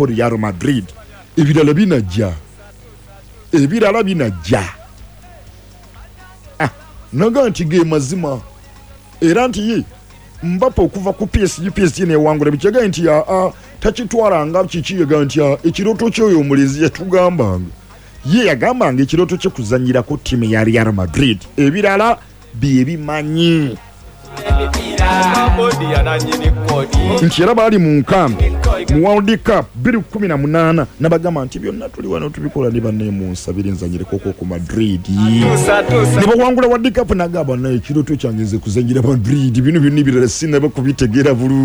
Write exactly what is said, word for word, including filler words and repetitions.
ko Real Madrid ebirala binajja ebirala binajja ah naga nti ge mazima era nti ye Mbappe okuva ku P S G P S G ne wangula bichaga nti ya ah, takitwala nga kikiyaga nti ekiroto kyoyo omulezi yatugambanga ye yagambanga ekiroto kye kuzanyira ko timu ya Real Madrid ebirala byebimanyi nti era bali mu nkambi mu World Cup bbiri kkumi na munaana nabagamba nti byonna tuli wano tubikola ne banne mu nsabire nzanyire koko ku Madrid ne bawangula World Cup nagamba naye ekiroto kyange nze kuzanyira Madrid bino byonna birala sinaba kubitegeera bulungi